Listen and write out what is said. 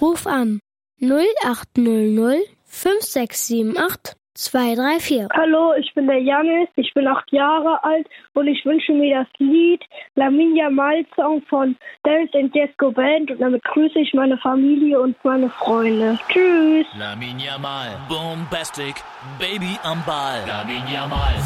Ruf an 0800 5678 234. Hallo, ich bin der Janis, ich bin 8 Jahre alt und ich wünsche mir das Lied Lamin Yamal Song von Dance and Disco Band und damit grüße ich meine Familie und meine Freunde. Tschüss! Lamin Yamal, Bombastic, Baby am Ball. Lamin Yamal.